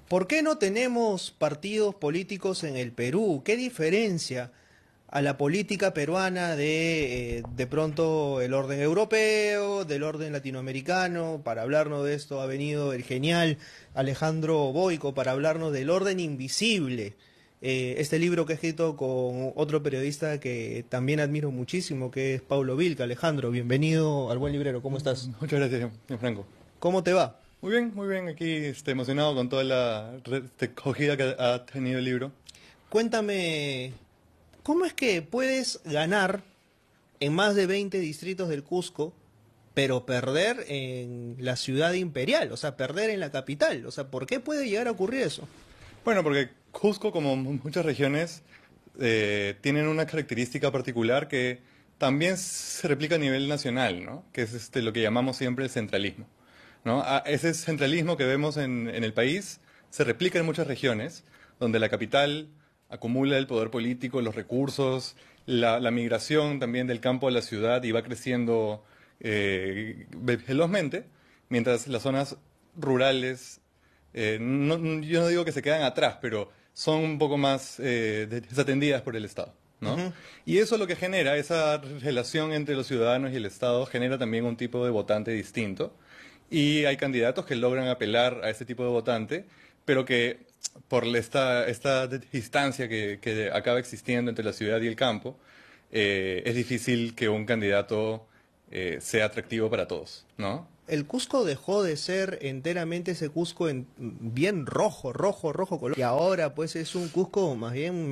¿Por qué no tenemos partidos políticos en el Perú? ¿Qué diferencia a la política peruana de pronto el orden europeo, del orden latinoamericano? Para hablarnos de esto ha venido el genial Alejandro Boico para hablarnos del orden invisible. Este libro que he escrito con otro periodista que también admiro muchísimo, que es Paulo Vilca. Alejandro, bienvenido al Buen Librero. ¿Cómo estás? Muchas gracias, Franco. ¿Cómo te va? Muy bien, aquí emocionado con toda la acogida que ha tenido el libro. Cuéntame, ¿cómo es que puedes ganar en más de 20 distritos del Cusco, pero perder en la ciudad imperial? O sea, perder en la capital. O sea, ¿por qué puede llegar a ocurrir eso? Bueno, porque Cusco, como muchas regiones, tienen una característica particular que también se replica a nivel nacional, ¿no? Que es lo que llamamos siempre el centralismo, ¿no? Ese centralismo que vemos en el país se replica en muchas regiones, donde la capital acumula el poder político, los recursos, la migración también del campo a la ciudad y va creciendo velozmente, mientras las zonas rurales, yo no digo que se quedan atrás, pero son un poco más desatendidas por el Estado, ¿no? Ujú. Y eso lo que genera, esa relación entre los ciudadanos y el Estado, genera también un tipo de votante distinto. Y hay candidatos que logran apelar a ese tipo de votante, pero que por esta distancia que acaba existiendo entre la ciudad y el campo, es difícil que un candidato sea atractivo para todos, ¿no? El Cusco dejó de ser enteramente ese Cusco bien rojo color. Y ahora pues es un Cusco más bien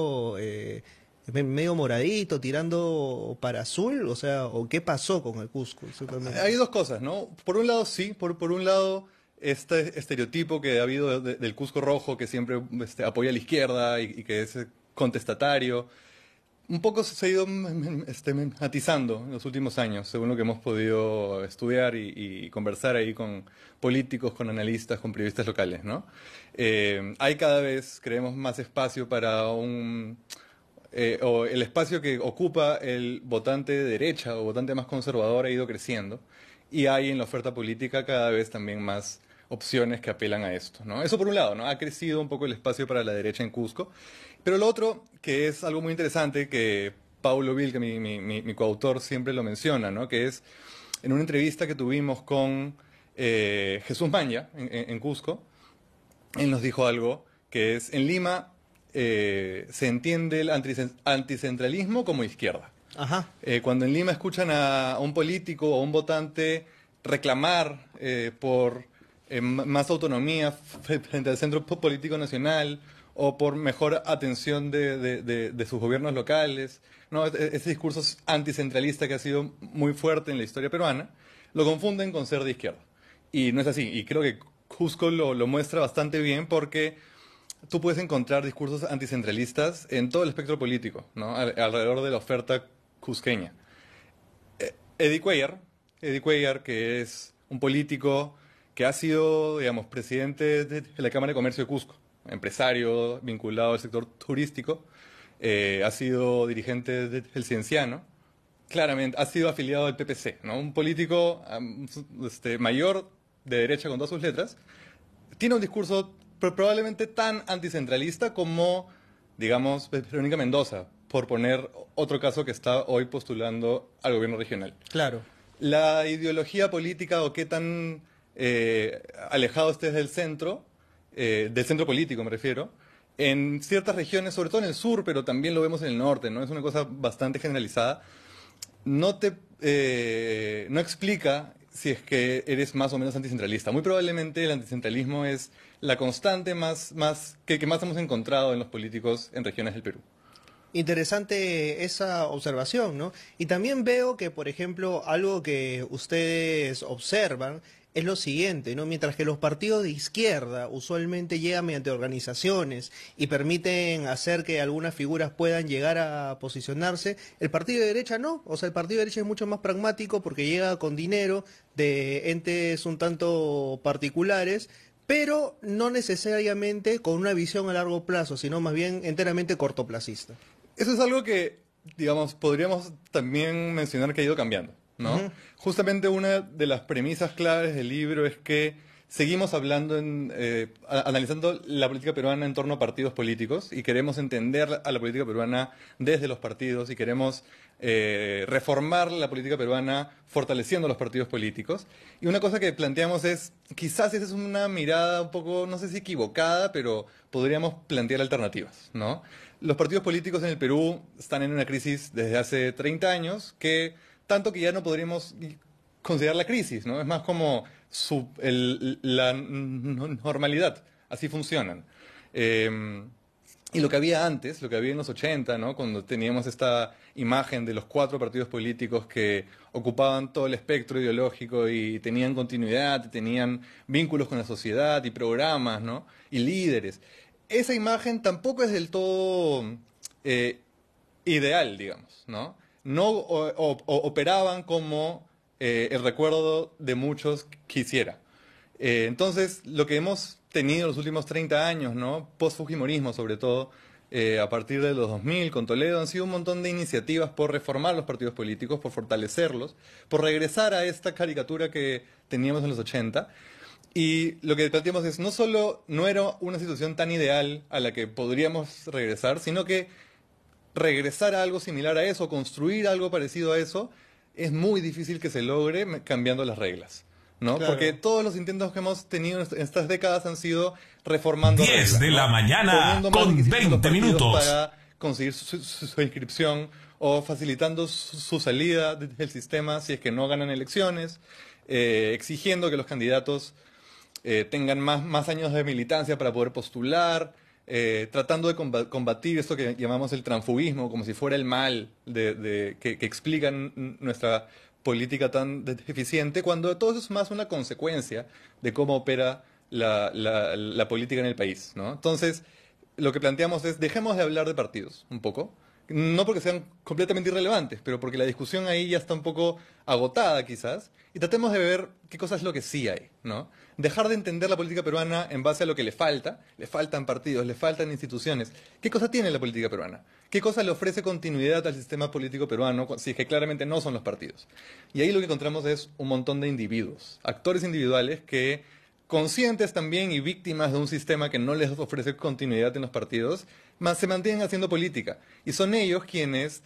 medio moradito, tirando para azul. O sea, ¿o qué pasó con el Cusco exactamente? Hay dos cosas, ¿no? Por un lado, sí, por un lado, este estereotipo que ha habido del Cusco rojo, que siempre apoya a la izquierda y que es contestatario, un poco se ha ido matizando en los últimos años, según lo que hemos podido estudiar y conversar ahí con políticos, con analistas, con periodistas locales, ¿no? Hay cada vez, creemos, más espacio para o el espacio que ocupa el votante de derecha o votante más conservador ha ido creciendo y hay en la oferta política cada vez también más opciones que apelan a esto, ¿no? Eso por un lado, ¿no? Ha crecido un poco el espacio para la derecha en Cusco, pero lo otro, que es algo muy interesante, que Paulo Vil, que mi coautor, siempre lo menciona, ¿no? Que es en una entrevista que tuvimos con Jesús Maña en Cusco, él nos dijo algo que es, en Lima se entiende el anticentralismo como izquierda. Ajá. Cuando en Lima escuchan a un político o a un votante reclamar por más autonomía frente al centro político nacional o por mejor atención de sus gobiernos locales, ¿no? Ese discurso anticentralista que ha sido muy fuerte en la historia peruana, lo confunden con ser de izquierda. Y no es así. Y creo que Cusco lo muestra bastante bien porque tú puedes encontrar discursos anticentralistas en todo el espectro político, ¿no? Alrededor de la oferta cusqueña. Eddie Cuellar, que es un político que ha sido, digamos, presidente de la Cámara de Comercio de Cusco, empresario vinculado al sector turístico, ha sido dirigente del Cienciano, claramente ha sido afiliado al PPC, ¿no? Un político mayor de derecha con todas sus letras, tiene un discurso probablemente tan anticentralista como, digamos, Verónica Mendoza, por poner otro caso que está hoy postulando al gobierno regional. Claro. La ideología política o qué tan alejado estés del centro político me refiero, en ciertas regiones, sobre todo en el sur, pero también lo vemos en el norte, ¿no? Es una cosa bastante generalizada. No explica si es que eres más o menos anticentralista. Muy probablemente el anticentralismo es la constante que más hemos encontrado en los políticos en regiones del Perú. Interesante esa observación, ¿no? Y también veo que, por ejemplo, algo que ustedes observan es lo siguiente, ¿no? Mientras que los partidos de izquierda usualmente llegan mediante organizaciones y permiten hacer que algunas figuras puedan llegar a posicionarse, el partido de derecha no. O sea, el partido de derecha es mucho más pragmático porque llega con dinero de entes un tanto particulares, pero no necesariamente con una visión a largo plazo, sino más bien enteramente cortoplacista. Eso es algo que, digamos, podríamos también mencionar que ha ido cambiando, ¿no? Ujú. Justamente una de las premisas claves del libro es que seguimos hablando, analizando la política peruana en torno a partidos políticos y queremos entender a la política peruana desde los partidos y queremos reformar la política peruana fortaleciendo los partidos políticos. Y una cosa que planteamos es, quizás esa es una mirada un poco, no sé si equivocada, pero podríamos plantear alternativas, ¿no? Los partidos políticos en el Perú están en una crisis desde hace 30 años, tanto que ya no podríamos considerar la crisis, ¿no? Es más como la normalidad, así funcionan. Y lo que había antes, lo que había en los 80, ¿no? Cuando teníamos esta imagen de los 4 partidos políticos que ocupaban todo el espectro ideológico y tenían continuidad, y tenían vínculos con la sociedad y programas, ¿no? Y líderes. Esa imagen tampoco es del todo ideal, digamos, ¿no? No operaban como el recuerdo de muchos quisiera. Entonces, lo que hemos tenido en los últimos 30 años, ¿no? Post-fujimorismo sobre todo, a partir de los 2000 con Toledo, han sido un montón de iniciativas por reformar los partidos políticos, por fortalecerlos, por regresar a esta caricatura que teníamos en los 80. Y lo que planteamos es, no solo no era una situación tan ideal a la que podríamos regresar, sino que regresar a algo similar a eso, construir algo parecido a eso, es muy difícil que se logre cambiando las reglas, ¿no? Claro. Porque todos los intentos que hemos tenido en estas décadas han sido reformando 10 reglas, de ¿no? la mañana Poniendo más con requisitos a los 20 partidos minutos. para conseguir su inscripción o facilitando su salida del sistema si es que no ganan elecciones, exigiendo que los candidatos tengan más años de militancia para poder postular, tratando de combatir esto que llamamos el transfugismo, como si fuera el mal que explica nuestra política tan deficiente, cuando todo eso es más una consecuencia de cómo opera la política en el país, ¿no? Entonces, lo que planteamos es, dejemos de hablar de partidos un poco, no porque sean completamente irrelevantes, pero porque la discusión ahí ya está un poco agotada quizás, y tratemos de ver qué cosa es lo que sí hay, ¿no? Dejar de entender la política peruana en base a lo que le faltan partidos, le faltan instituciones. ¿Qué cosa tiene la política peruana? ¿Qué cosa le ofrece continuidad al sistema político peruano si es que claramente no son los partidos? Y ahí lo que encontramos es un montón de individuos, actores individuales que, conscientes también y víctimas de un sistema que no les ofrece continuidad en los partidos, más se mantienen haciendo política. Y son ellos quienes,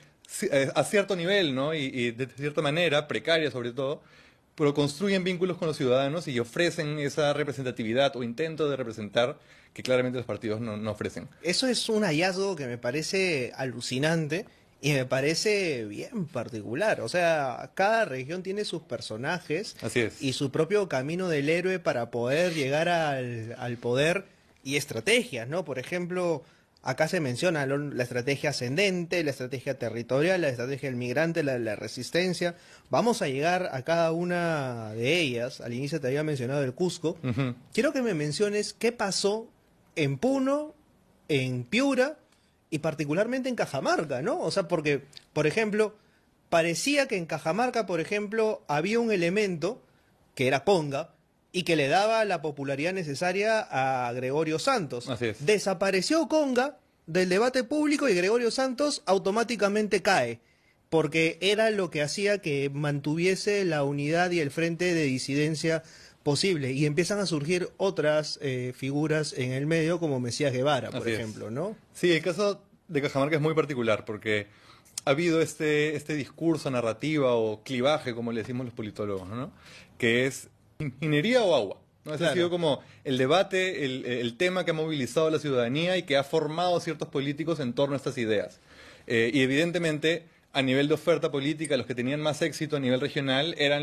a cierto nivel, ¿no? y de cierta manera, precaria sobre todo, pero construyen vínculos con los ciudadanos y ofrecen esa representatividad o intento de representar que claramente los partidos no ofrecen. Eso es un hallazgo que me parece alucinante y me parece bien particular. O sea, cada región tiene sus personajes. Así es. Y su propio camino del héroe para poder llegar al poder y estrategias, ¿no? Por ejemplo, acá se menciona la estrategia ascendente, la estrategia territorial, la estrategia del migrante, la resistencia. Vamos a llegar a cada una de ellas. Al inicio te había mencionado el Cusco. Ujú. Quiero que me menciones qué pasó en Puno, en Piura y particularmente en Cajamarca, ¿no? O sea, porque, por ejemplo, parecía que en Cajamarca, por ejemplo, había un elemento que era Conga y que le daba la popularidad necesaria a Gregorio Santos. Así es. Desapareció Conga del debate público y Gregorio Santos automáticamente cae, porque era lo que hacía que mantuviese la unidad y el frente de disidencia posible. Y empiezan a surgir otras figuras en el medio, como Mesías Guevara, por Así es. ejemplo, ¿no? Sí, el caso de Cajamarca es muy particular porque ha habido este discurso, narrativa o clivaje, como le decimos los politólogos, ¿no? Que es ingeniería o agua, ¿no? Ese Claro. ha sido como el debate, el tema que ha movilizado a la ciudadanía y que ha formado ciertos políticos en torno a estas ideas. Y evidentemente, a nivel de oferta política, los que tenían más éxito a nivel regional eran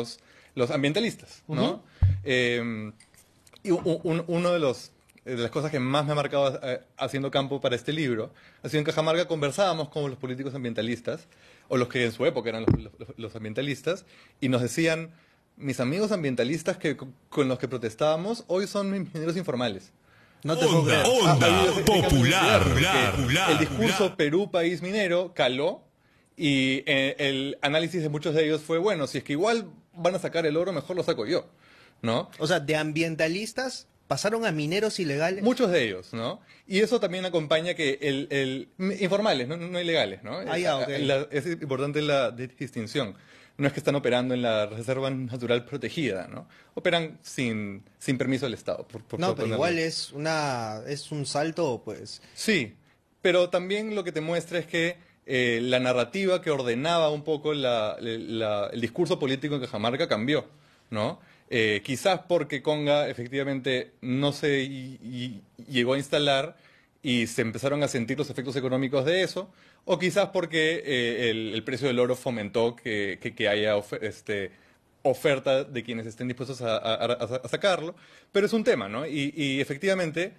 los ambientalistas, ¿no? Y uno de las cosas que más me ha marcado haciendo campo para este libro ha sido en Cajamarca conversábamos con los políticos ambientalistas, o los que en su época eran los ambientalistas, y nos decían, mis amigos ambientalistas con los que protestábamos hoy son ingenieros informales. No te puedo creer. Onda popular, El discurso Perú, país minero, caló, y el análisis de muchos de ellos fue, bueno, si es que igual van a sacar el oro, mejor lo saco yo, ¿no? O sea, de ambientalistas pasaron a mineros ilegales. Muchos de ellos, ¿no? Y eso también acompaña que informales, no ilegales, ¿no? Ah, ya, ok. Es importante la distinción. no es que están operando en la reserva natural protegida, ¿no? Operan sin permiso del Estado. No, pero igual es un salto, pues. Sí, pero también lo que te muestra es que la narrativa que ordenaba un poco el discurso político en Cajamarca cambió, ¿no? Quizás porque Conga efectivamente no se llegó a instalar y se empezaron a sentir los efectos económicos de eso, o quizás porque el precio del oro fomentó que haya oferta de quienes estén dispuestos a sacarlo, pero es un tema, ¿no? Y efectivamente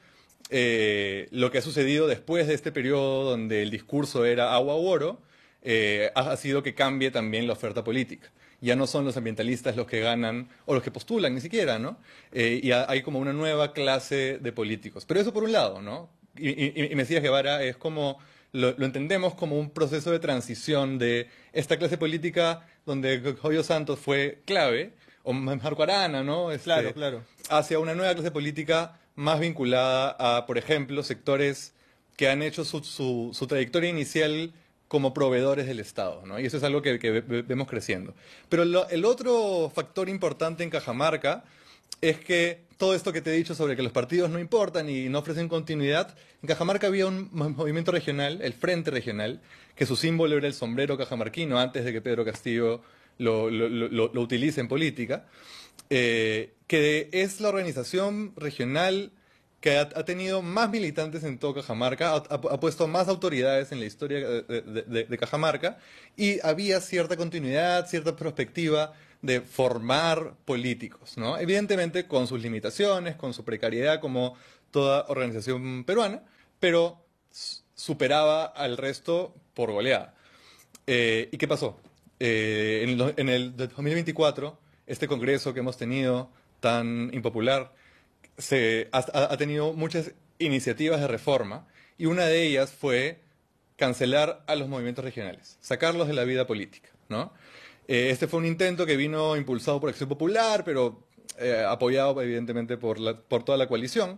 lo que ha sucedido después de este periodo donde el discurso era agua u oro, ha sido que cambie también la oferta política. Ya no son los ambientalistas los que ganan, o los que postulan, ni siquiera, ¿no? Y hay como una nueva clase de políticos. Pero eso por un lado, ¿no? Y Mesías Guevara es como, lo entendemos como un proceso de transición de esta clase política donde Joyo Santos fue clave, o Marco Arana, ¿no? Claro, claro. Hacia una nueva clase política más vinculada a, por ejemplo, sectores que han hecho su trayectoria inicial como proveedores del Estado, ¿no? Y eso es algo que vemos creciendo. Pero el otro factor importante en Cajamarca es que todo esto que te he dicho sobre que los partidos no importan y no ofrecen continuidad, en Cajamarca había un movimiento regional, el Frente Regional, que su símbolo era el sombrero cajamarquino antes de que Pedro Castillo lo utilice en política, que es la organización regional que ha tenido más militantes en todo Cajamarca, ha puesto más autoridades en la historia de Cajamarca, y había cierta continuidad, cierta perspectiva de formar políticos, ¿no? Evidentemente con sus limitaciones, con su precariedad como toda organización peruana, pero superaba al resto por goleada. ¿Y qué pasó? En el 2024, este congreso que hemos tenido tan impopular ha tenido muchas iniciativas de reforma, y una de ellas fue cancelar a los movimientos regionales, sacarlos de la vida política, ¿no? Este fue un intento que vino impulsado por Acción Popular, pero apoyado evidentemente por toda la coalición.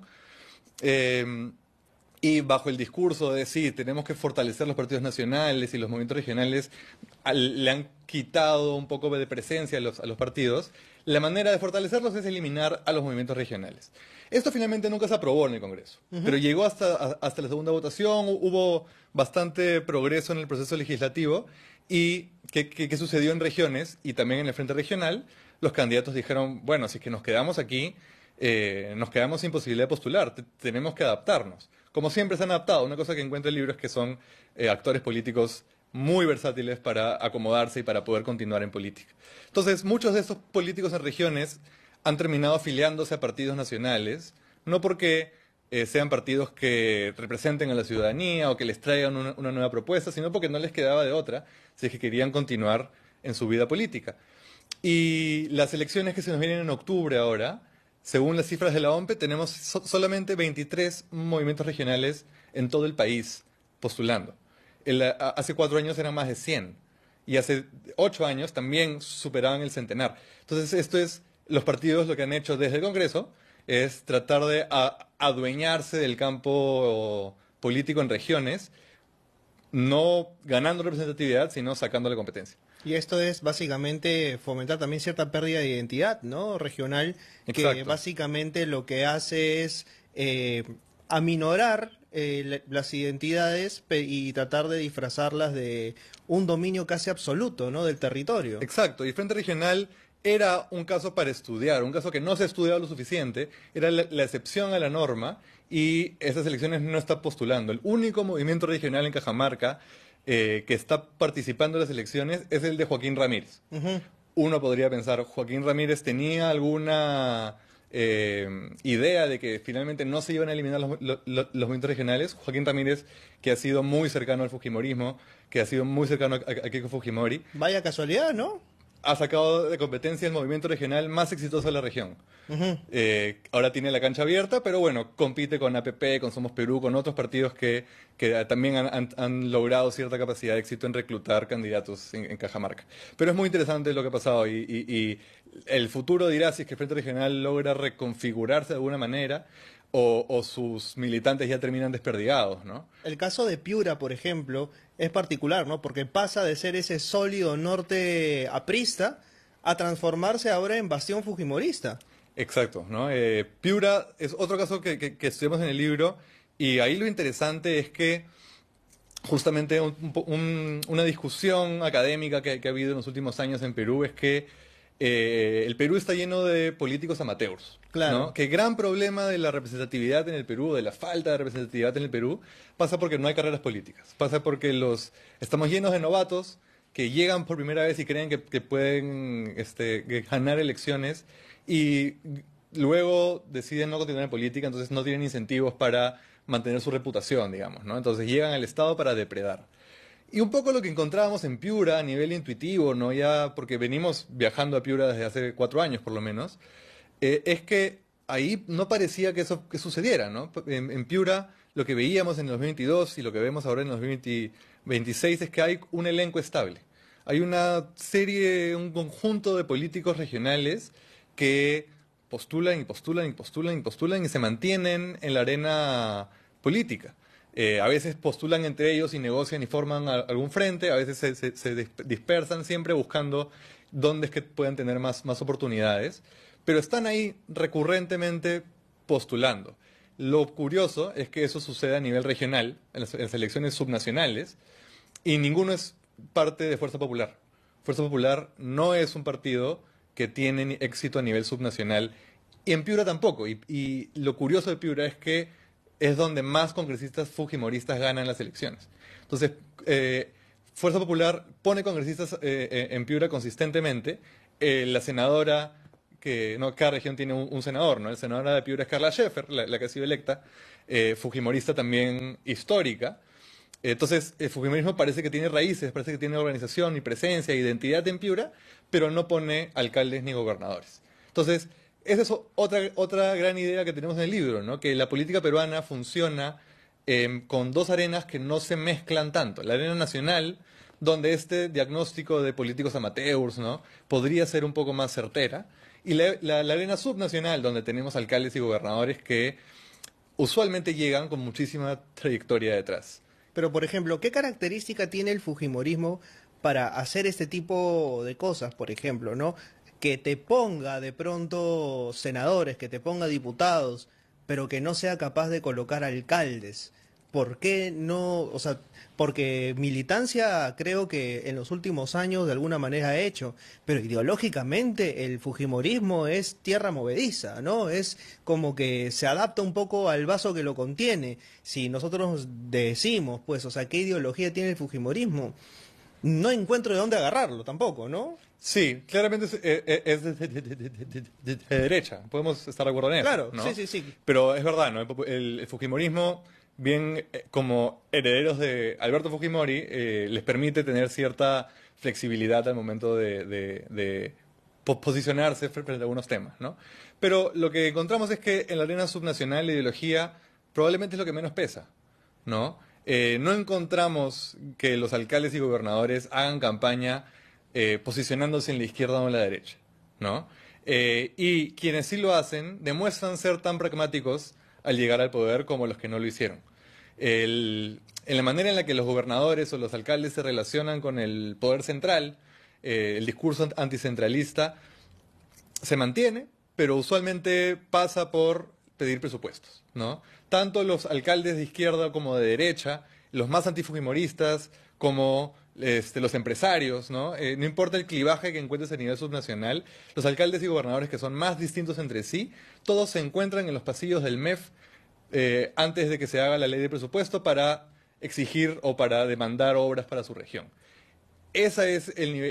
Y bajo el discurso de sí, tenemos que fortalecer los partidos nacionales y los movimientos regionales le han quitado un poco de presencia a los partidos, la manera de fortalecerlos es eliminar a los movimientos regionales. Esto finalmente nunca se aprobó en el Congreso, pero llegó hasta la segunda votación, hubo bastante progreso en el proceso legislativo. ¿Y qué sucedió en regiones y también en el Frente Regional? Los candidatos dijeron, bueno, si es que nos quedamos aquí, nos quedamos sin posibilidad de postular, tenemos que adaptarnos. Como siempre se han adaptado, una cosa que encuentro en el libro es que son actores políticos muy versátiles para acomodarse y para poder continuar en política. Entonces, muchos de estos políticos en regiones han terminado afiliándose a partidos nacionales, no porque sean partidos que representen a la ciudadanía o que les traigan una nueva propuesta, sino porque no les quedaba de otra si es que querían continuar en su vida política. Y las elecciones que se nos vienen en octubre ahora, según las cifras de la OMPE, tenemos solamente 23 movimientos regionales en todo el país postulando. Hace 4 años eran más de 100. Y hace 8 años también superaban el centenar. Entonces, los partidos lo que han hecho desde el Congreso es tratar de adueñarse del campo político en regiones, no ganando representatividad, sino sacando la competencia. Y esto es básicamente fomentar también cierta pérdida de identidad, ¿no? Regional, Exacto. que básicamente lo que hace es aminorar las identidades y tratar de disfrazarlas de un dominio casi absoluto, ¿no? Del territorio. Exacto, y el Frente Regional era un caso para estudiar, un caso que no se ha estudiado lo suficiente, era la excepción a la norma, y esas elecciones no está postulando. El único movimiento regional en Cajamarca que está participando en las elecciones es el de Joaquín Ramírez. Uno podría pensar, ¿Joaquín Ramírez tenía alguna idea de que finalmente no se iban a eliminar los movimientos regionales? Joaquín Ramírez, que ha sido muy cercano al fujimorismo, que ha sido muy cercano a Keiko Fujimori, Vaya casualidad, ¿no? ha sacado de competencia el movimiento regional más exitoso de la región. Ahora tiene la cancha abierta, pero bueno, compite con APP, con Somos Perú, con otros partidos que también han logrado cierta capacidad de éxito en reclutar candidatos en Cajamarca. Pero es muy interesante lo que ha pasado, y el futuro dirá si es que el Frente Regional logra reconfigurarse de alguna manera o sus militantes ya terminan desperdigados, ¿no? El caso de Piura, por ejemplo, es particular, ¿no? Porque pasa de ser ese sólido norte aprista a transformarse ahora en bastión fujimorista. Exacto, ¿no? Piura es otro caso que estudiamos en el libro, y ahí lo interesante es que justamente una discusión académica que ha habido en los últimos años en Perú es que el Perú está lleno de políticos amateurs. Claro. ¿No? Que gran problema de la representatividad en el Perú, de la falta de representatividad en el Perú, pasa porque no hay carreras políticas. Pasa porque estamos llenos de novatos que llegan por primera vez y creen que pueden que ganar elecciones, y luego deciden no continuar en política, entonces no tienen incentivos para mantener su reputación, digamos, ¿no? Entonces llegan al Estado para depredar. Y un poco lo que encontrábamos en Piura a nivel intuitivo, ¿no? Ya porque venimos viajando a Piura desde hace 4 años por lo menos, es que ahí no parecía que sucediera, ¿no? En Piura lo que veíamos en el 2022 y lo que vemos ahora en el 2026 es que hay un elenco estable. Hay una serie, un conjunto de políticos regionales que postulan y postulan y postulan y postulan y se mantienen en la arena política. A veces postulan entre ellos y negocian y forman algún frente, a veces se dispersan, siempre buscando dónde es que pueden tener más oportunidades, pero están ahí recurrentemente postulando. Lo curioso es que eso sucede a nivel regional, en las elecciones subnacionales, y ninguno es parte de Fuerza Popular. Fuerza Popular no es un partido que tiene éxito a nivel subnacional, y en Piura tampoco. Y lo curioso de Piura es que es donde más congresistas fujimoristas ganan las elecciones. Entonces, Fuerza Popular pone congresistas en Piura consistentemente. La senadora, cada región tiene un senador, ¿no? La senadora de Piura es Carla Scheffer, la que ha sido electa, fujimorista también histórica. Entonces, el fujimorismo parece que tiene raíces, parece que tiene organización y presencia, identidad en Piura, pero no pone alcaldes ni gobernadores. Entonces, esa es otra gran idea que tenemos en el libro, ¿no? Que la política peruana funciona con dos arenas que no se mezclan tanto. La arena nacional, donde este diagnóstico de políticos amateurs, ¿no? Podría ser un poco más certera, y la arena subnacional, donde tenemos alcaldes y gobernadores que usualmente llegan con muchísima trayectoria detrás. Pero, por ejemplo, ¿qué característica tiene el fujimorismo para hacer este tipo de cosas, por ejemplo, ¿no? Que te ponga de pronto senadores, que te ponga diputados, pero que no sea capaz de colocar alcaldes. ¿Por qué no? O sea, porque militancia creo que en los últimos años de alguna manera ha hecho, pero ideológicamente el fujimorismo es tierra movediza, ¿no? Es como que se adapta un poco al vaso que lo contiene. Si nosotros decimos, pues, o sea, ¿qué ideología tiene el fujimorismo? No encuentro de dónde agarrarlo tampoco, ¿no? Sí, claramente es de derecha, podemos estar de acuerdo en eso. Claro, ¿no? sí. Pero es verdad, ¿no? El fujimorismo, bien como herederos de Alberto Fujimori, les permite tener cierta flexibilidad al momento de posicionarse frente a algunos temas, ¿no? Pero lo que encontramos es que en la arena subnacional la ideología probablemente es lo que menos pesa, ¿no? No encontramos que los alcaldes y gobernadores hagan campaña posicionándose en la izquierda o en la derecha, ¿no? Y quienes sí lo hacen demuestran ser tan pragmáticos al llegar al poder como los que no lo hicieron. En la manera en la que los gobernadores o los alcaldes se relacionan con el poder central, el discurso anticentralista se mantiene, pero usualmente pasa por pedir presupuestos, ¿no? Tanto los alcaldes de izquierda como de derecha, los más antifujimoristas como los empresarios, ¿no? No importa el clivaje que encuentres a nivel subnacional, los alcaldes y gobernadores que son más distintos entre sí, todos se encuentran en los pasillos del MEF antes de que se haga la ley de presupuesto para exigir o para demandar obras para su región. Esa es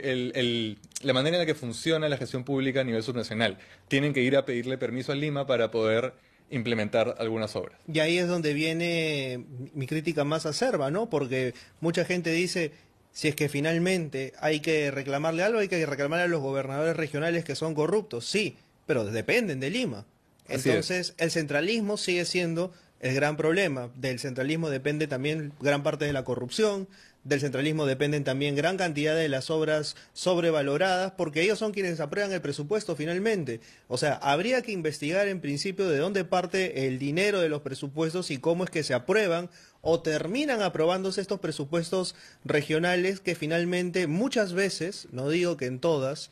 la manera en la que funciona la gestión pública a nivel subnacional. Tienen que ir a pedirle permiso a Lima para poder implementar algunas obras. Y ahí es donde viene mi crítica más acerba, ¿no? Porque mucha gente dice, si es que finalmente hay que reclamarle algo, hay que reclamarle a los gobernadores regionales que son corruptos, sí, pero dependen de Lima. Entonces, el centralismo sigue siendo el gran problema. Del centralismo depende también gran parte de la corrupción, del centralismo dependen también gran cantidad de las obras sobrevaloradas, porque ellos son quienes aprueban el presupuesto finalmente. O sea, habría que investigar en principio de dónde parte el dinero de los presupuestos y cómo es que se aprueban o terminan aprobándose estos presupuestos regionales que finalmente muchas veces, no digo que en todas,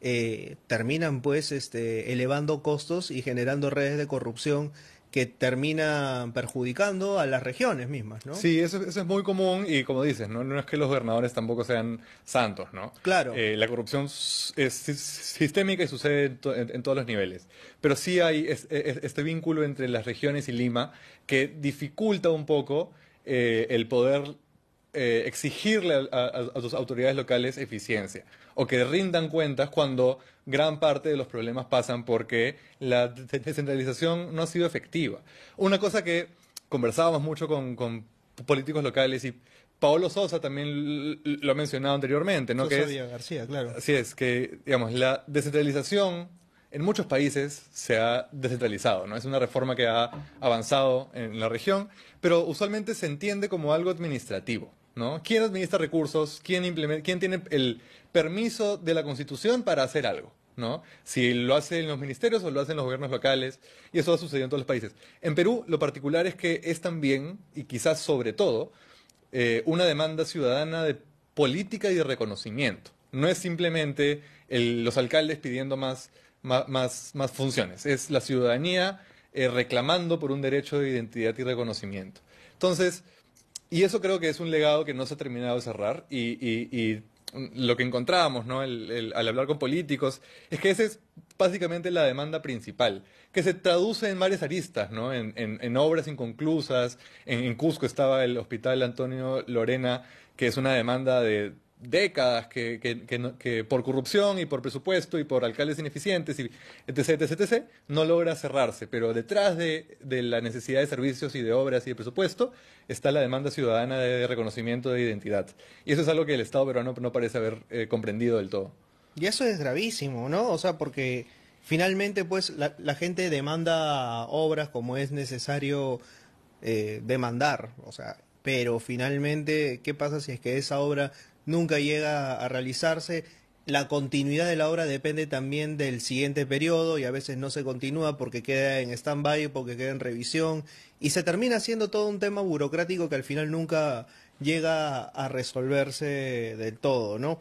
terminan pues elevando costos y generando redes de corrupción que terminan perjudicando a las regiones mismas, ¿no? Sí, eso es muy común y como dices, ¿no? No es que los gobernadores tampoco sean santos, ¿no? Claro. La corrupción es sistémica y sucede en todos los niveles. Pero sí hay este vínculo entre las regiones y Lima que dificulta un poco el poder exigirle a sus autoridades locales eficiencia o que rindan cuentas cuando gran parte de los problemas pasan porque la descentralización no ha sido efectiva. Una cosa que conversábamos mucho con políticos locales y Paolo Sosa también lo ha mencionado anteriormente, ¿no? Sosa Que es, Villagarcía, claro. así es, que digamos, la descentralización en muchos países se ha descentralizado, ¿no? Es una reforma que ha avanzado en la región, pero usualmente se entiende como algo administrativo, ¿no? ¿Quién administra recursos? ¿Quién tiene el permiso de la Constitución para hacer algo? ¿No? Si lo hacen los ministerios o lo hacen los gobiernos locales, y eso ha sucedido en todos los países. En Perú, lo particular es que es también, y quizás sobre todo, una demanda ciudadana de política y de reconocimiento. No es simplemente los alcaldes pidiendo más funciones, es la ciudadanía reclamando por un derecho de identidad y reconocimiento. Entonces, y eso creo que es un legado que no se ha terminado de cerrar y lo que encontramos, ¿no? Al hablar con políticos es que esa es básicamente la demanda principal, que se traduce en varias aristas, ¿no? En obras inconclusas. En Cusco estaba el Hospital Antonio Lorena, que es una demanda de décadas que por corrupción y por presupuesto y por alcaldes ineficientes y etc, no logra cerrarse. Pero detrás de la necesidad de servicios y de obras y de presupuesto está la demanda ciudadana de reconocimiento de identidad. Y eso es algo que el Estado peruano no parece haber comprendido del todo. Y eso es gravísimo, ¿no? O sea, porque finalmente pues la gente demanda obras como es necesario demandar, o sea, pero finalmente, ¿qué pasa si es que esa obra nunca llega a realizarse? La continuidad de la obra depende también del siguiente periodo y a veces no se continúa porque queda en stand-by, porque queda en revisión y se termina siendo todo un tema burocrático que al final nunca llega a resolverse del todo, ¿no?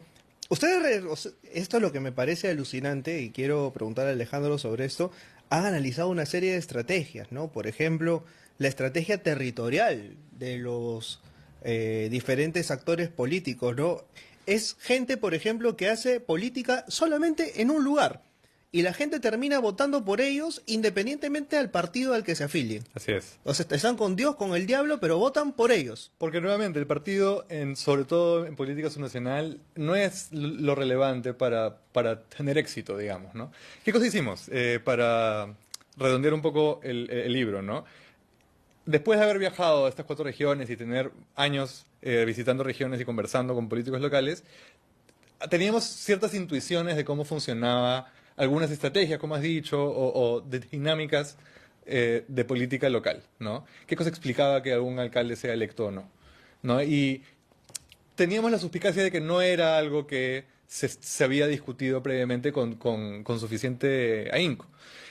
Esto es lo que me parece alucinante y quiero preguntar a Alejandro sobre esto. Han analizado una serie de estrategias, ¿no? Por ejemplo, la estrategia territorial de los diferentes actores políticos, ¿no? Es gente, por ejemplo, que hace política solamente en un lugar y la gente termina votando por ellos independientemente al partido al que se afilien. Así es. O sea, están con Dios, con el diablo, pero votan por ellos. Porque nuevamente el partido, sobre todo en política subnacional, no es lo relevante para tener éxito, digamos, ¿no? ¿Qué cosa hicimos para redondear un poco el libro, ¿no? Después de haber viajado a estas 4 regiones y tener años visitando regiones y conversando con políticos locales, teníamos ciertas intuiciones de cómo funcionaba algunas estrategias, como has dicho, o de dinámicas de política local, ¿no? ¿Qué cosa explicaba que algún alcalde sea electo o no? ¿No? Y teníamos la suspicacia de que no era algo que se había discutido previamente con suficiente ahínco.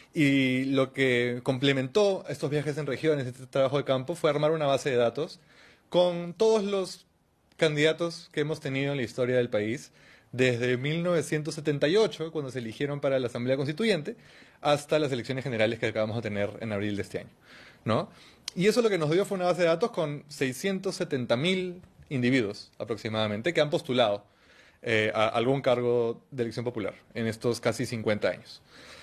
Y lo que complementó estos viajes en regiones, este trabajo de campo, fue armar una base de datos con todos los candidatos que hemos tenido en la historia del país, desde 1978, cuando se eligieron para la Asamblea Constituyente, hasta las elecciones generales que acabamos de tener en abril de este año, ¿no? Y eso lo que nos dio fue una base de datos con 670.000 individuos aproximadamente que han postulado a algún cargo de elección popular en estos casi 50 años.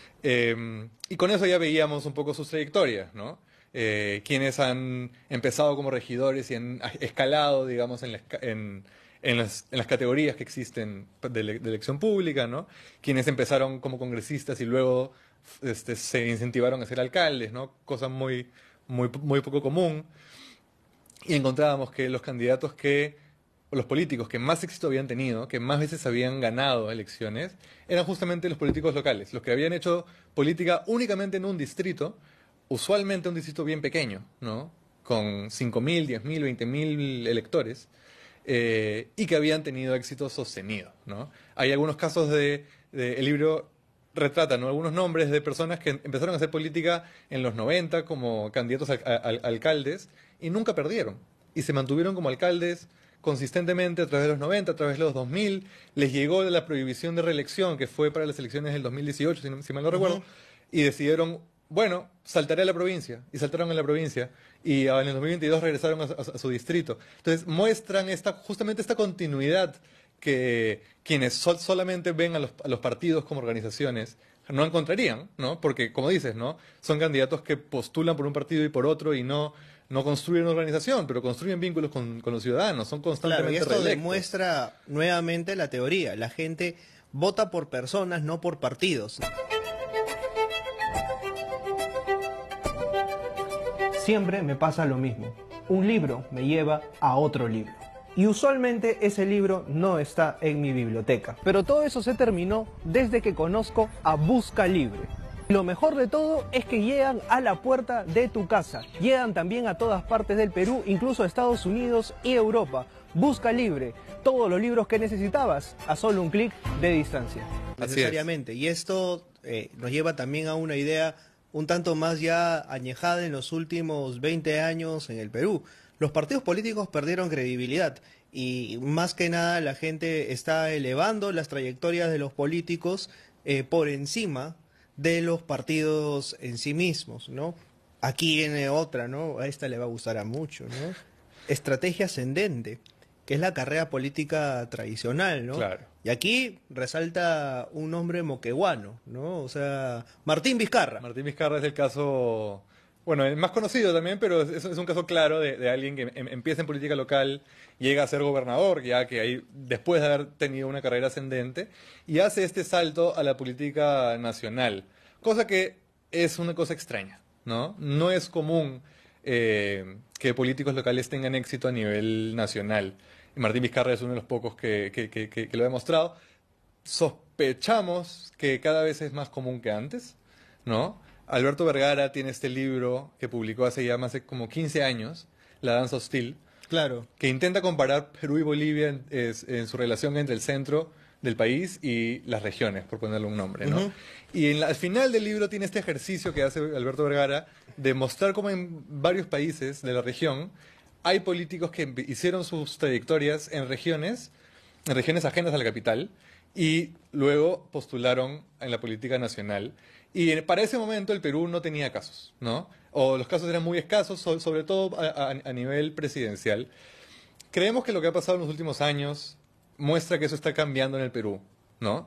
Y con eso ya veíamos un poco sus trayectorias, ¿no? Quienes han empezado como regidores y han escalado, digamos, en las categorías que existen de elección pública, ¿no? Quienes empezaron como congresistas y luego se incentivaron a ser alcaldes, ¿no? Cosa muy poco común. Y encontrábamos que los candidatos o los políticos que más éxito habían tenido, que más veces habían ganado elecciones, eran justamente los políticos locales, los que habían hecho política únicamente en un distrito, usualmente un distrito bien pequeño, ¿no? Con 5.000, 10.000, 20.000 electores, y que habían tenido éxito sostenido, ¿no? Hay algunos casos el libro retrata, ¿no?, algunos nombres de personas que empezaron a hacer política en los 90 como candidatos a alcaldes y nunca perdieron. Y se mantuvieron como alcaldes consistentemente a través de los 90, a través de los 2000. Les llegó la prohibición de reelección, que fue para las elecciones del 2018, si mal no recuerdo, y decidieron, bueno, saltaré a la provincia. Y saltaron a la provincia. Y en el 2022 regresaron a su distrito. Entonces muestran justamente esta continuidad que quienes solamente ven a los partidos como organizaciones no encontrarían, ¿no? Porque, como dices, ¿no?, son candidatos que postulan por un partido y por otro y no construyen una organización, pero construyen vínculos con los ciudadanos, son constantemente Claro, y esto reelectos. demuestra nuevamente la teoría. La gente vota por personas, no por partidos. Siempre me pasa lo mismo. Un libro me lleva a otro libro. Y usualmente ese libro no está en mi biblioteca. Pero todo eso se terminó desde que conozco a Busca Libre. Lo mejor de todo es que llegan a la puerta de tu casa. Llegan también a todas partes del Perú, incluso a Estados Unidos y Europa. Busca Libre, todos los libros que necesitabas a solo un clic de distancia. Necesariamente. Y esto nos lleva también a una idea un tanto más ya añejada en los últimos 20 años en el Perú. Los partidos políticos perdieron credibilidad y más que nada la gente está elevando las trayectorias de los políticos por encima de los partidos en sí mismos, ¿no? Aquí viene otra, ¿no? A esta le va a gustar a mucho, ¿no? Estrategia ascendente, que es la carrera política tradicional, ¿no? Claro. Y aquí resalta un nombre moqueguano, ¿no? O sea, Martín Vizcarra. Martín Vizcarra es el caso, bueno, el más conocido también, pero es un caso claro de alguien que empieza en política local, llega a ser gobernador, ya que ahí, después de haber tenido una carrera ascendente, y hace este salto a la política nacional, cosa que es una cosa extraña, ¿no? No es común que políticos locales tengan éxito a nivel nacional. Y Martín Vizcarra es uno de los pocos que lo ha demostrado. Sospechamos que cada vez es más común que antes, ¿no? Alberto Vergara tiene este libro que publicó hace como 15 años, La danza hostil, Claro. que intenta comparar Perú y Bolivia en su relación entre el centro del país y las regiones, por ponerle un nombre, ¿no? Y al final del libro tiene este ejercicio que hace Alberto Vergara de mostrar cómo en varios países de la región hay políticos que hicieron sus trayectorias en regiones ajenas a la capital, y luego postularon en la política nacional. Y para ese momento el Perú no tenía casos, ¿no? O los casos eran muy escasos, sobre todo a nivel presidencial. Creemos que lo que ha pasado en los últimos años muestra que eso está cambiando en el Perú, ¿no?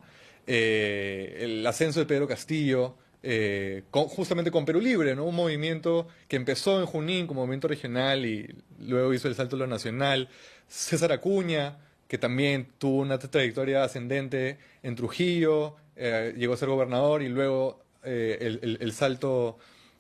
El ascenso de Pedro Castillo, justamente con Perú Libre, ¿no? Un movimiento que empezó en Junín como movimiento regional y luego hizo el salto a lo nacional. César Acuña, que también tuvo una trayectoria ascendente en Trujillo, llegó a ser gobernador y luego el salto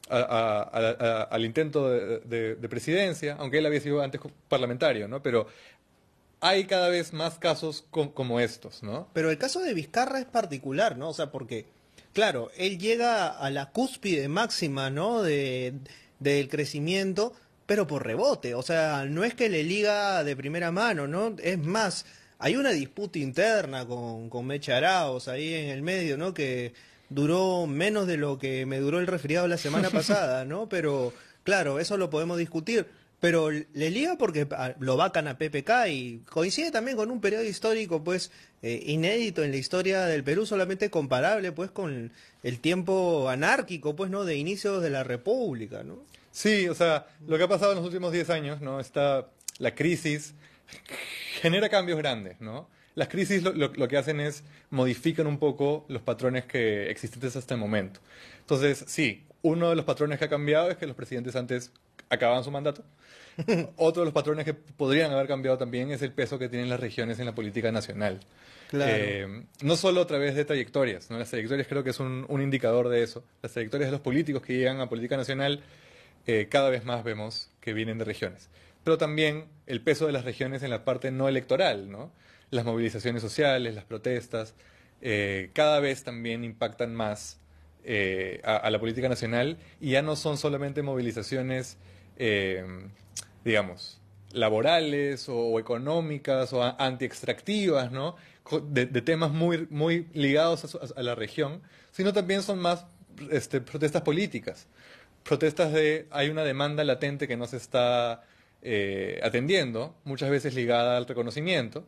al intento de presidencia, aunque él había sido antes parlamentario, ¿no? Pero hay cada vez más casos como estos, ¿no? Pero el caso de Vizcarra es particular, ¿no? O sea, porque, claro, él llega a la cúspide máxima, ¿no? Del crecimiento, pero por rebote. O sea, no es que le liga de primera mano, ¿no? Es más, hay una disputa interna con Mecha Arauz ahí en el medio, ¿no? Que duró menos de lo que me duró el resfriado la semana pasada, ¿no? Pero, claro, eso lo podemos discutir. Pero le liga porque lo vacan a PPK y coincide también con un periodo histórico, pues, inédito en la historia del Perú, solamente comparable, pues, con el tiempo anárquico, pues, ¿no? De inicios de la República, ¿no? Sí, o sea, lo que ha pasado en los últimos 10 años, ¿no? La crisis genera cambios grandes, ¿no? Las crisis lo que hacen es modifican un poco los patrones que existentes hasta el momento. Entonces, sí, uno de los patrones que ha cambiado es que los presidentes antes acababan su mandato. Otro de los patrones que podrían haber cambiado también es el peso que tienen las regiones en la política nacional. Claro. No solo a través de trayectorias, ¿no? Las trayectorias creo que es un indicador de eso. Las trayectorias de los políticos que llegan a política nacional, cada vez más vemos que vienen de regiones. Pero también el peso de las regiones en la parte no electoral, ¿no? Las movilizaciones sociales, las protestas, cada vez también impactan más a la política nacional, y ya no son solamente movilizaciones, digamos, laborales o económicas o anti-extractivas, ¿no? De temas muy, muy ligados a la región, sino también son más protestas políticas, protestas de hay una demanda latente que no se está atendiendo, muchas veces ligada al reconocimiento,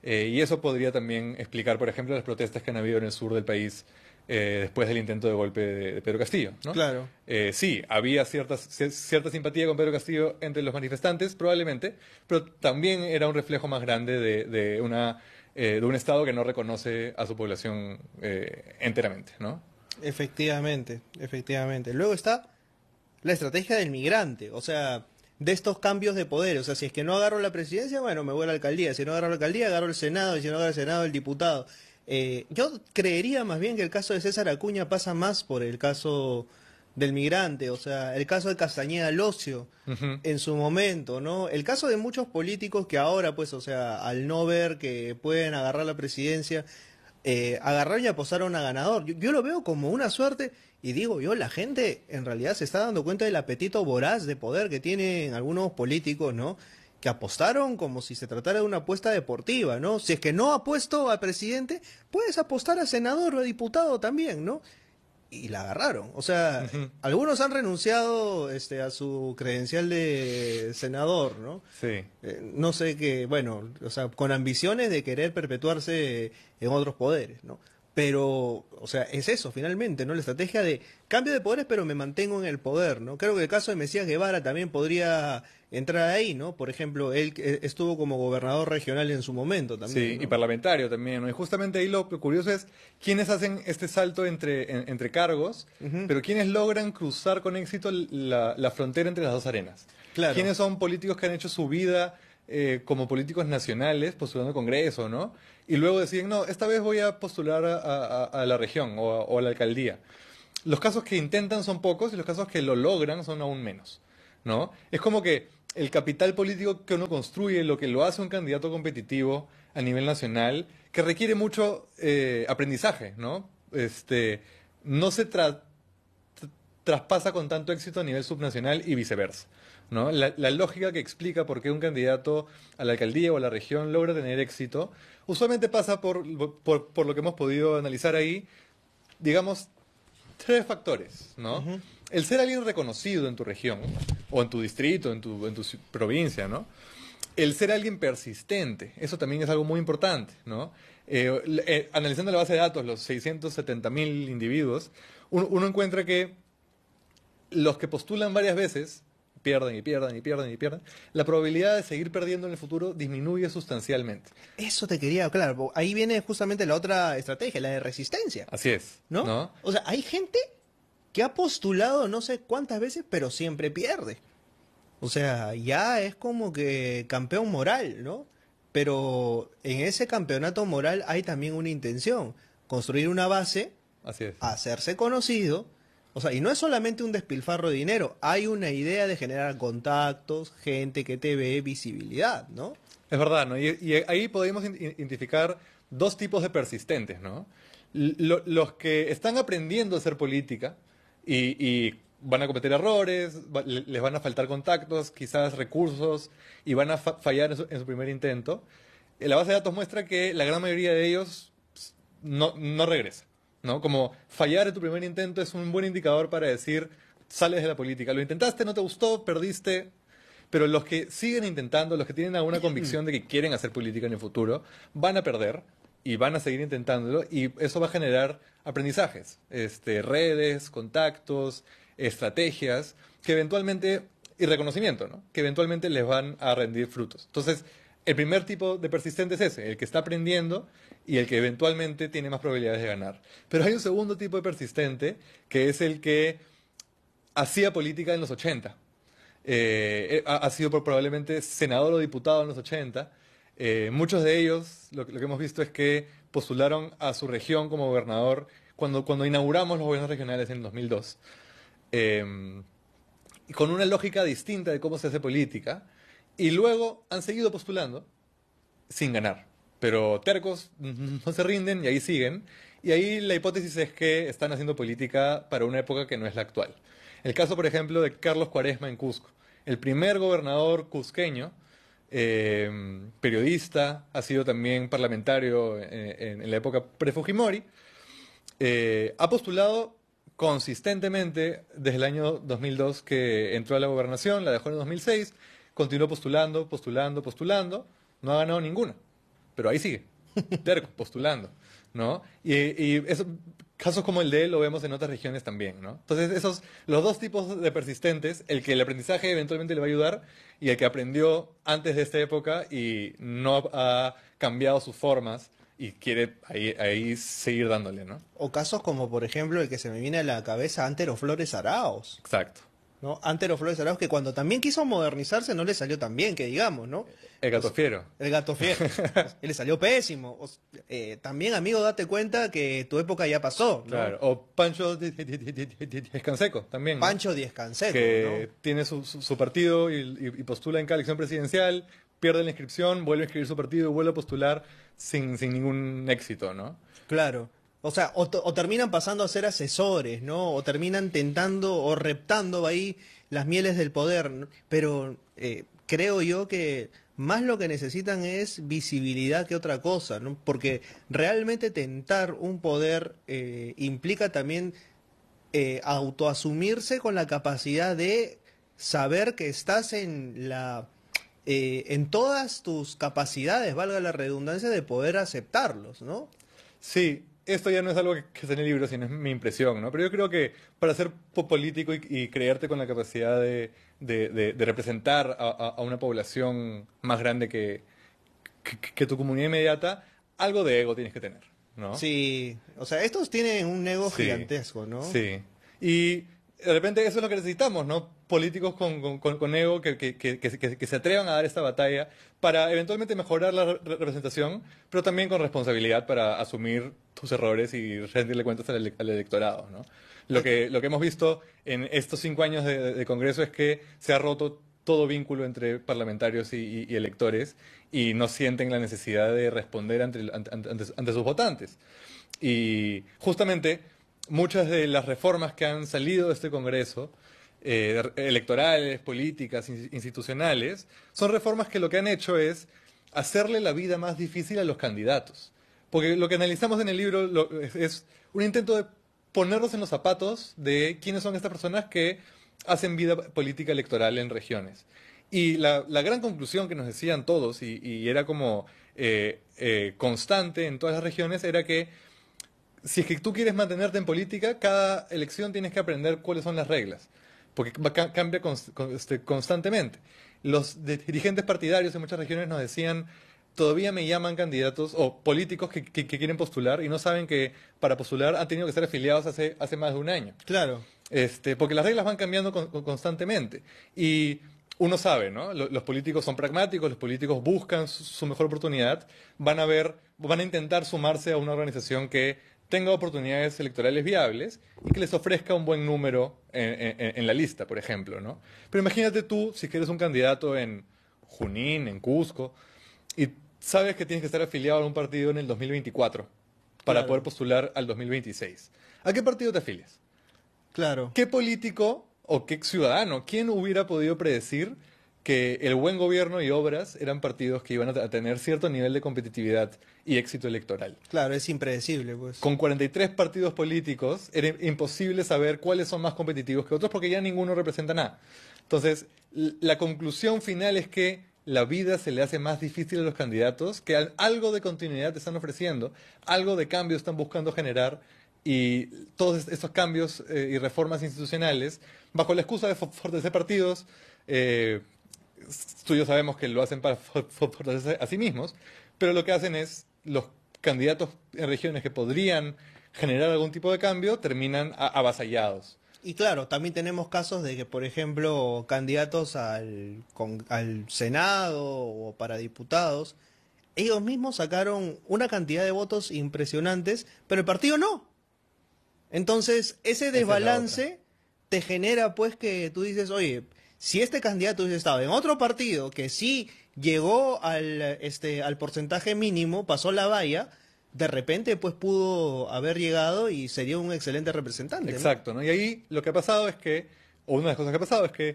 y eso podría también explicar, por ejemplo, las protestas que han habido en el sur del país después del intento de golpe de Pedro Castillo, ¿no? Claro. Sí, había cierta simpatía con Pedro Castillo entre los manifestantes, probablemente, pero también era un reflejo más grande de un Estado que no reconoce a su población enteramente, ¿no? Efectivamente, efectivamente. Luego está la estrategia del migrante, o sea, de estos cambios de poder. O sea, si es que no agarro la presidencia, bueno, me voy a la alcaldía. Si no agarro la alcaldía, agarro el Senado. Y si no agarro el Senado, el diputado. Yo creería más bien que el caso de César Acuña pasa más por el caso del migrante, o sea, el caso de Castañeda Locio en su momento, ¿no? El caso de muchos políticos que ahora, pues, o sea, al no ver que pueden agarrar la presidencia, agarraron y apostaron a ganador. Yo lo veo como una suerte y digo yo, la gente en realidad se está dando cuenta del apetito voraz de poder que tienen algunos políticos, ¿no? Que apostaron como si se tratara de una apuesta deportiva, ¿no? Si es que no apuesto al presidente, puedes apostar a senador o a diputado también, ¿no? Y la agarraron. O sea, algunos han renunciado a su credencial de senador, ¿no? Sí. No sé qué, bueno, o sea, con ambiciones de querer perpetuarse en otros poderes, ¿no? Pero, o sea, es eso finalmente, ¿no? La estrategia de cambio de poderes, pero me mantengo en el poder, ¿no? Creo que el caso de Mesías Guevara también podría entrar ahí, ¿no? Por ejemplo, él estuvo como gobernador regional en su momento también. Sí, ¿no? y parlamentario también, ¿no? Y justamente ahí lo curioso es quiénes hacen este salto entre cargos, pero quiénes logran cruzar con éxito la frontera entre las dos arenas. Claro. ¿Quiénes son políticos que han hecho su vida como políticos nacionales, postulando al Congreso, ¿no? Y luego deciden, no, esta vez voy a postular a la región o a la alcaldía. Los casos que intentan son pocos y los casos que lo logran son aún menos, ¿no? Es como que el capital político que uno construye, lo que lo hace un candidato competitivo a nivel nacional, que requiere mucho aprendizaje, ¿no? No se traspasa con tanto éxito a nivel subnacional y viceversa, ¿no? La lógica que explica por qué un candidato a la alcaldía o a la región logra tener éxito, usualmente pasa por lo que hemos podido analizar ahí, digamos, tres factores, ¿no? El ser alguien reconocido en tu región, o en tu distrito, en tu provincia, ¿no? El ser alguien persistente, eso también es algo muy importante, ¿no? Analizando la base de datos, los 670.000 individuos, uno encuentra que los que postulan varias veces pierden y pierden y pierden y pierden, la probabilidad de seguir perdiendo en el futuro disminuye sustancialmente. Eso te quería, claro, ahí viene justamente la otra estrategia, la de resistencia. Así es, ¿No? O sea, hay gente que ha postulado no sé cuántas veces, pero siempre pierde. O sea, ya es como que campeón moral, ¿no? Pero en ese campeonato moral hay también una intención, construir una base, Así es. hacerse conocido. O sea, y no es solamente un despilfarro de dinero, hay una idea de generar contactos, gente que te ve, visibilidad, ¿no? Es verdad, ¿no? Y ahí podemos identificar dos tipos de persistentes, ¿no? Los que están aprendiendo a hacer política y van a cometer errores, les van a faltar contactos, quizás recursos, y van a fallar en su primer intento. La base de datos muestra que la gran mayoría de ellos no regresa, ¿no? Como fallar en tu primer intento es un buen indicador para decir, sales de la política. Lo intentaste, no te gustó, perdiste. Pero los que siguen intentando, los que tienen alguna convicción de que quieren hacer política en el futuro, van a perder y van a seguir intentándolo, y eso va a generar aprendizajes, redes, contactos, estrategias, que eventualmente, y reconocimiento, ¿no? Que eventualmente les van a rendir frutos. Entonces, el primer tipo de persistente es ese, el que está aprendiendo y el que eventualmente tiene más probabilidades de ganar. Pero hay un segundo tipo de persistente, que es el que hacía política en los 80. Ha sido probablemente senador o diputado en los 80. Muchos de ellos, lo que hemos visto es que postularon a su región como gobernador cuando inauguramos los gobiernos regionales en el 2002. Con una lógica distinta de cómo se hace política. Y luego han seguido postulando sin ganar. Pero tercos no se rinden y ahí siguen. Y ahí la hipótesis es que están haciendo política para una época que no es la actual. El caso, por ejemplo, de Carlos Cuaresma en Cusco. El primer gobernador cusqueño periodista, ha sido también parlamentario en la época pre-Fujimori. Ha postulado consistentemente desde el año 2002 que entró a la gobernación, la dejó en el 2006, continuó postulando, no ha ganado ninguna, pero ahí sigue, terco, postulando, ¿no? Y casos como el de él lo vemos en otras regiones también, ¿no? Entonces, los dos tipos de persistentes, el que el aprendizaje eventualmente le va a ayudar y el que aprendió antes de esta época y no ha cambiado sus formas y quiere ahí seguir dándole, ¿no? O casos como, por ejemplo, el que se me viene a la cabeza, Antero Flores Arauz, Exacto. ¿no? Antero Flores Arauz, que cuando también quiso modernizarse no le salió tan bien, que digamos, ¿no? El gato fiero. El gato fiero. Y le salió pésimo. También, amigo, date cuenta que tu época ya pasó, ¿no? Claro. O Pancho Díaz Canseco también, ¿no? Pancho Díaz Canseco, que ¿no? tiene su partido y postula en cada elección presidencial, pierde la inscripción, vuelve a inscribir su partido y vuelve a postular sin ningún éxito, ¿no? Claro. O sea, o terminan pasando a ser asesores, ¿no? O terminan tentando o reptando ahí las mieles del poder, ¿no? Pero creo yo que más lo que necesitan es visibilidad que otra cosa, ¿no? Porque realmente tentar un poder implica también autoasumirse con la capacidad de saber que estás en todas tus capacidades, valga la redundancia, de poder aceptarlos, ¿no? Sí, esto ya no es algo que está en el libro, sino es mi impresión, ¿no? Pero yo creo que para ser político y creerte con la capacidad de representar a una población más grande que tu comunidad inmediata, algo de ego tienes que tener, ¿no? Sí, o sea, estos tienen un ego Sí, gigantesco, ¿no? Sí. Y de repente eso es lo que necesitamos, ¿no? Políticos con ego que se atrevan a dar esta batalla para eventualmente mejorar la representación, pero también con responsabilidad para asumir tus errores y rendirle cuentas al electorado, ¿no? Lo que hemos visto en estos 5 años de Congreso es que se ha roto todo vínculo entre parlamentarios y electores y no sienten la necesidad de responder ante sus votantes. Y justamente muchas de las reformas que han salido de este Congreso, electorales, políticas, institucionales, son reformas que lo que han hecho es hacerle la vida más difícil a los candidatos. Porque lo que analizamos en el libro es un intento de ponernos en los zapatos de quiénes son estas personas que hacen vida política electoral en regiones. Y la gran conclusión que nos decían todos, y era como constante en todas las regiones, era que si es que tú quieres mantenerte en política, cada elección tienes que aprender cuáles son las reglas, porque cambia constantemente. Los dirigentes partidarios en muchas regiones nos decían, todavía me llaman candidatos o políticos que quieren postular y no saben que para postular han tenido que ser afiliados hace más de un año. Claro. Porque las reglas van cambiando constantemente. Y uno sabe, ¿no? Los políticos son pragmáticos, los políticos buscan su mejor oportunidad, van a intentar sumarse a una organización que tenga oportunidades electorales viables y que les ofrezca un buen número en la lista, por ejemplo, ¿no? Pero imagínate tú, si eres un candidato en Junín, en Cusco, y sabes que tienes que estar afiliado a un partido en el 2024 para Claro. poder postular al 2026. ¿A qué partido te afilias? Claro. ¿Qué político o qué ciudadano, quién hubiera podido predecir que el buen gobierno y obras eran partidos que iban a tener cierto nivel de competitividad y éxito electoral? Claro, es impredecible, pues. Con 43 partidos políticos era imposible saber cuáles son más competitivos que otros porque ya ninguno representa nada. Entonces, la conclusión final es que la vida se le hace más difícil a los candidatos, que algo de continuidad te están ofreciendo, algo de cambio están buscando generar, y todos estos cambios y reformas institucionales, bajo la excusa de fortalecer partidos, tú y yo sabemos que lo hacen para fortalecer a sí mismos, pero lo que hacen es, los candidatos en regiones que podrían generar algún tipo de cambio, terminan avasallados. Y claro, también tenemos casos de que, por ejemplo, candidatos al Senado o para diputados, ellos mismos sacaron una cantidad de votos impresionantes, pero el partido no. Entonces, ese desbalance te genera, pues, que tú dices, oye, si este candidato hubiese estado en otro partido que sí llegó al porcentaje mínimo, pasó la valla, de repente pues pudo haber llegado y sería un excelente representante, ¿no? Exacto, ¿no? Y ahí lo que ha pasado es que, o una de las cosas que ha pasado es que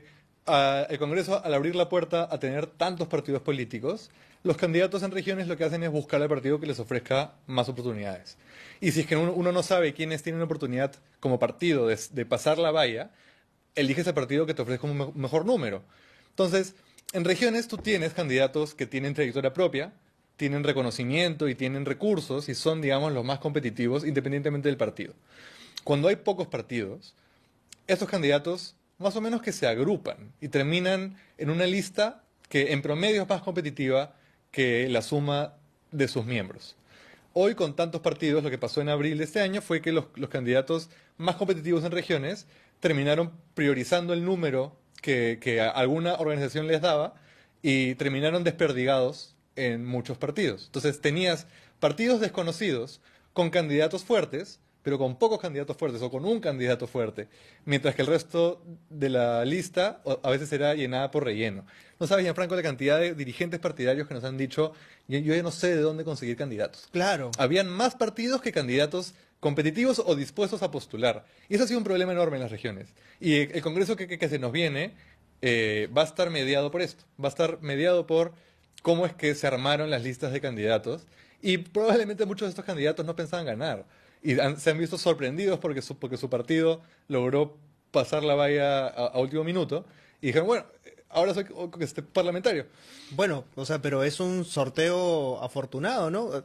el Congreso, al abrir la puerta a tener tantos partidos políticos, los candidatos en regiones lo que hacen es buscar al partido que les ofrezca más oportunidades. Y si es que uno no sabe quiénes tienen una oportunidad como partido de pasar la valla, elige ese partido que te ofrezca un mejor número. Entonces, en regiones tú tienes candidatos que tienen trayectoria propia, tienen reconocimiento y tienen recursos y son, digamos, los más competitivos independientemente del partido. Cuando hay pocos partidos, estos candidatos más o menos que se agrupan y terminan en una lista que en promedio es más competitiva que la suma de sus miembros. Hoy, con tantos partidos, lo que pasó en abril de este año fue que los candidatos más competitivos en regiones terminaron priorizando el número que alguna organización les daba y terminaron desperdigados en muchos partidos. Entonces tenías partidos desconocidos con candidatos fuertes, pero con pocos candidatos fuertes o con un candidato fuerte, mientras que el resto de la lista a veces era llenada por relleno. No sabes, Gianfranco, la cantidad de dirigentes partidarios que nos han dicho, yo ya no sé de dónde conseguir candidatos. Claro. Habían más partidos que candidatos competitivos o dispuestos a postular. Y eso ha sido un problema enorme en las regiones. Y el Congreso que se nos viene va a estar mediado por esto. Va a estar mediado por cómo es que se armaron las listas de candidatos. Y probablemente muchos de estos candidatos no pensaban ganar. Y se han visto sorprendidos porque su partido logró pasar la valla a último minuto. Y dijeron, bueno, ahora soy parlamentario. Bueno, o sea, pero es un sorteo afortunado, ¿no?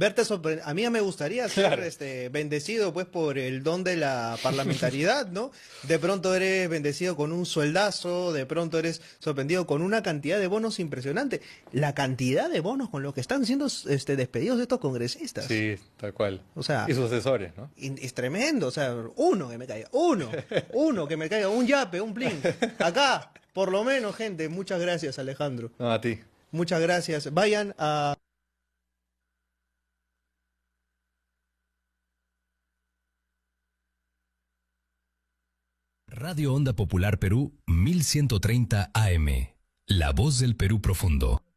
A mí me gustaría ser Claro. bendecido pues por el don de la parlamentaridad, ¿no? De pronto eres bendecido con un sueldazo, de pronto eres sorprendido con una cantidad de bonos impresionante. La cantidad de bonos con los que están siendo despedidos estos congresistas. Sí, tal cual. O sea, y sus asesores, ¿no? es tremendo, o sea, uno que me caiga, uno que me caiga, un yape, un plin, acá, por lo menos, gente. Muchas gracias, Alejandro. No, a ti. Muchas gracias. Vayan a Radio Onda Popular Perú 1130 AM. La voz del Perú profundo.